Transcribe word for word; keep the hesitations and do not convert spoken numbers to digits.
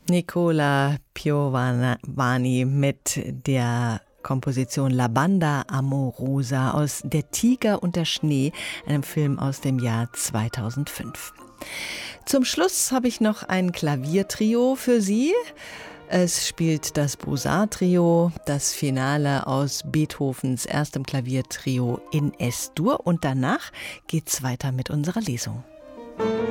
Nicola Piovani mit der Komposition La Banda Amorosa aus Der Tiger und der Schnee, einem Film aus dem Jahr zweitausendfünf. Zum Schluss habe ich noch ein Klaviertrio für Sie. Es spielt das Bosar-Trio, das Finale aus Beethovens erstem Klaviertrio in Es-Dur. Und danach geht's weiter mit unserer Lesung.